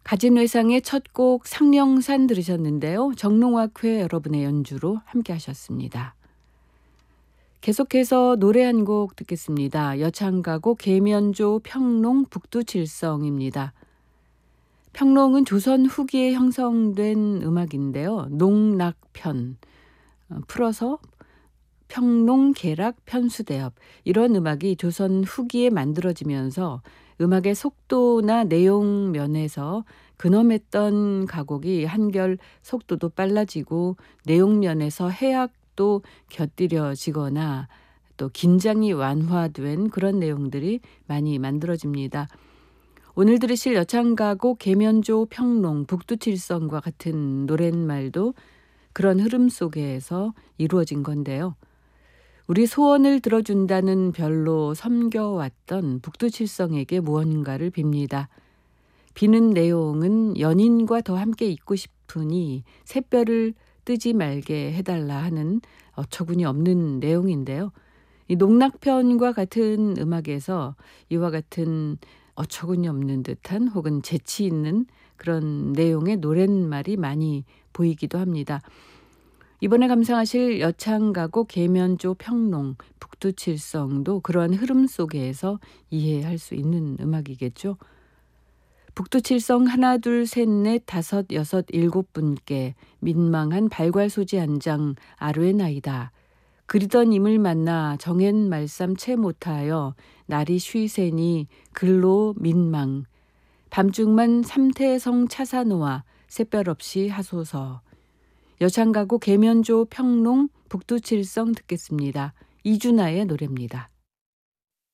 가진회상의 첫 곡 상령산 들으셨는데요. 정롱학회 여러분의 연주로 함께 하셨습니다. 계속해서 노래 한 곡 듣겠습니다. 여창가곡 계면조 평농 북두칠성입니다. 평농은 조선 후기에 형성된 음악인데요. 농락편, 풀어서 평농, 계락, 편수대업 이런 음악이 조선 후기에 만들어지면서 음악의 속도나 내용 면에서 근엄했던 가곡이 한결 속도도 빨라지고 내용 면에서 해악도 곁들여지거나 또 긴장이 완화된 그런 내용들이 많이 만들어집니다. 오늘 들으실 여창가곡 계면조 평농 북두칠성과 같은 노랫말도 그런 흐름 속에서 이루어진 건데요. 우리 소원을 들어준다는 별로 섬겨왔던 북두칠성에게 무언가를 빕니다. 비는 내용은 연인과 더 함께 있고 싶으니 샛별을 뜨지 말게 해달라 하는 어처구니 없는 내용인데요. 이 농락편과 같은 음악에서 이와 같은 어처구니 없는 듯한 혹은 재치 있는 그런 내용의 노랫말이 많이 보이기도 합니다. 이번에 감상하실 여창가곡 계면조 평농 북두칠성도 그러한 흐름 속에서 이해할 수 있는 음악이겠죠. 북두칠성 하나 둘 셋 넷 다섯 여섯 일곱 분께 민망한 발괄소지 한 장 아뢰 나이다. 그리던 임을 만나 정엔 말쌈 채 못하여 날이 쉬세니 글로 민망. 밤중만 삼태성 차사노아 샛별 없이 하소서. 여창가곡 계면조 평농 북두칠성 듣겠습니다. 이준하의 노래입니다.